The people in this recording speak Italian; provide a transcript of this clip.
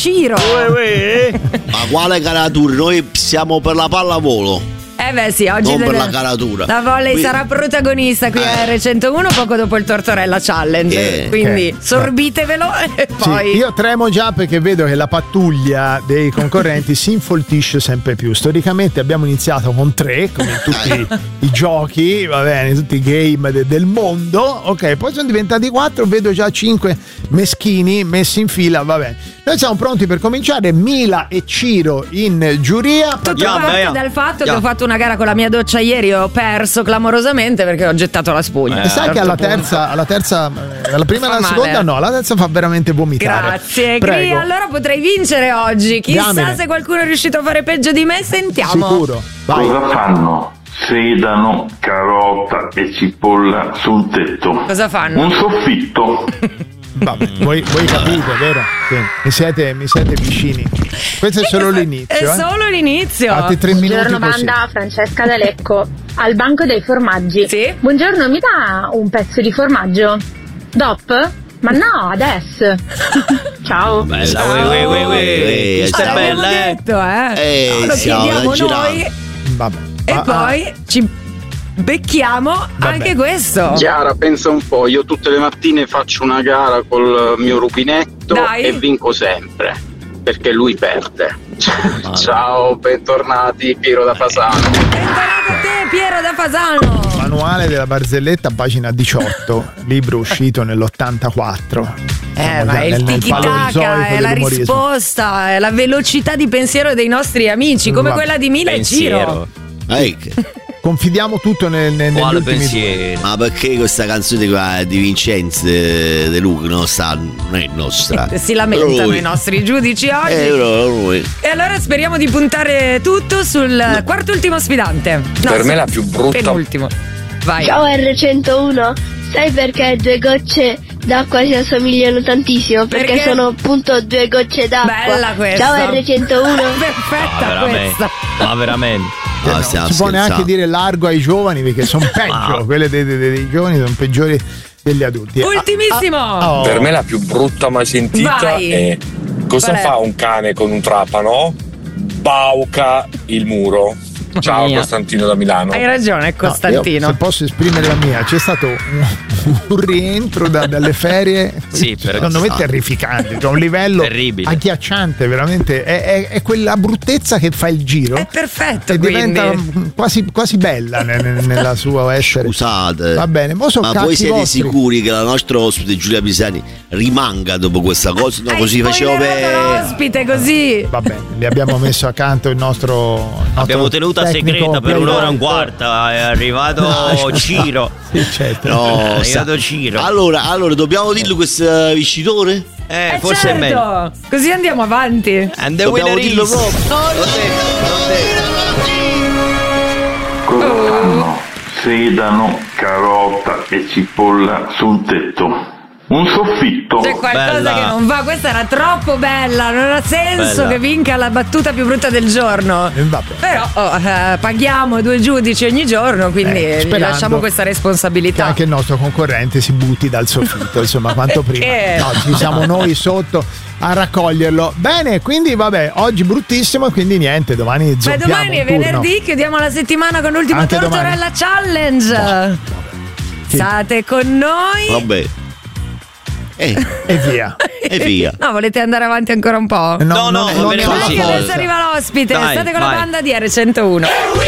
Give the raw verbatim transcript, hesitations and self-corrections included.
Ciro. Ma quale caratura? Noi siamo per la pallavolo. Eh beh sì, oggi non deve... per la caratura. La volley Quindi... sarà protagonista qui eh. a R centouno poco dopo il Tortorella Challenge. Eh. Quindi Eh. sorbitevelo e poi. Sì, io tremo già perché vedo che la pattuglia dei concorrenti si infoltisce sempre più. Storicamente abbiamo iniziato con tre, come tutti i giochi, va bene, tutti i game de- del mondo. Ok, poi sono diventati quattro, vedo già cinque meschini messi in fila, va bene. Noi siamo pronti per cominciare. Mila e Ciro in giuria. Tutto Yeah, parte yeah. dal fatto Yeah. che ho fatto una gara con la mia doccia ieri e ho perso clamorosamente perché ho gettato la spugna. E sai A un che alla certo terza, alla terza, eh, alla prima e Fa alla male. seconda no, alla terza fa veramente vomitare. Grazie, Prego. Gri, allora potrei vincere oggi. Chissà Diamine. se qualcuno è riuscito a fare peggio di me, sentiamo. Sicuro. Vai. Cosa fanno? Sedano, carota e cipolla su un tetto. Cosa fanno? Un soffitto. Vabbè, voi, voi capite, vero? Sì. Mi siete, mi siete vicini. Questo è solo l'inizio. È eh. solo l'inizio. Fate tre minuti Buongiorno così. banda, Francesca da Lecco, al banco dei formaggi. Sì? Buongiorno, mi dà un pezzo di formaggio? Dop? Ma no, adesso. Ciao. Bella, ue, ue, ue, ue. Questa è L'abbiamo bella, eh. detto, eh. Eh, Lo siamo chiediamo da girare. noi Vabbè. e Ah, poi ci becchiamo anche questo. Chiara, pensa un po', io tutte le mattine faccio una gara col mio rubinetto Dai. e vinco sempre, perché lui perde. Ciao, bentornati, Piero da Fasano. Bentornato a te, Piero da Fasano. ah, Manuale della barzelletta, pagina diciotto, libro uscito nell'ottantaquattro. Eh, Siamo ma già è il nel- nel tiki-taka, paleozoico è la dell'umorismo. risposta, è la velocità di pensiero dei nostri amici, come Va. quella di Mila e Ciro. Pensiero. Eh, che- Confidiamo tutto nel, nel, negli Quale ultimi due. pensiero? Ma perché questa canzone qua di Vincenzo De, De Luca non, sta, non è nostra? Si lamentano Lui. i nostri giudici oggi. Eh, però lui. E allora speriamo di puntare tutto sul quarto ultimo sfidante. No, Per me sul la più brutta. penultimo. Vai. Ciao R centouno, sai perché due gocce d'acqua si assomigliano tantissimo? Perché, Perché? sono appunto due gocce d'acqua. Bella questa. Ciao R centouno. Perfetta Ma veramente. questa. Ma veramente. No, Non stiamo si può neanche scherzando. dire largo ai giovani perché sono peggio. Ah. Quelle dei, dei- dei giovani sono peggiori degli adulti. Ultimissimo. Ah, ah, oh. Per me la più brutta mai sentita Vai. è cosa Qual è? fa un cane con un trapano? Bauca il muro. Ciao mia. Costantino da Milano. Hai ragione, No, Costantino. io, se posso esprimere la mia, c'è stato un, un rientro da- dalle ferie, Sì, però secondo me sa. terrificante, cioè un livello Terribile. agghiacciante, veramente. È, è- è quella bruttezza che fa il giro È perfetto, e quindi. diventa quasi, quasi bella ne- ne- nella sua essere. Scusate, Va bene, mo sono ma cazzi voi siete vostri. sicuri che la nostra ospite Giulia Pisani rimanga dopo questa cosa? No, Hai così facevo spoilerato per. l'ospite così. Va bene, gli abbiamo messo accanto il nostro, il nostro Abbiamo tenuta tecnico segreta per un'ora e un playboy. quarto. È arrivato No, Ciro. Sì, certo. No, È sa- arrivato Ciro. Allora, allora, dobbiamo dirlo questo vincitore? Eh, Eh, forse certo. è meglio. Così andiamo avanti. And the Dobbiamo winner dirlo is- proprio. Lo detto, lo detto. Cosa fanno? Sedano, carota e cipolla su un tetto. Un soffitto. C'è qualcosa Bella. che non va. Questa era troppo bella. Non ha senso Bella. che vinca la battuta più brutta del giorno. Eh, vabbè. Però oh, eh, paghiamo due giudici ogni giorno, quindi Eh, gli sperando lasciamo questa che responsabilità. anche il nostro concorrente si butti dal soffitto, insomma, quanto prima. Eh. No, ci siamo noi sotto a raccoglierlo. Bene, quindi vabbè, oggi bruttissimo, quindi niente, domani Beh, zoppiamo domani è un turno. venerdì, chiudiamo la settimana con l'ultimo Anche domani. Tortorella Challenge. Sì. State con noi. Vabbè. Eh, E via. e via. No, volete andare avanti ancora un po'? No, no, non è- va non bene è la così. Dai, che forza. adesso arriva l'ospite. Dai, State con la vai. banda di R centouno.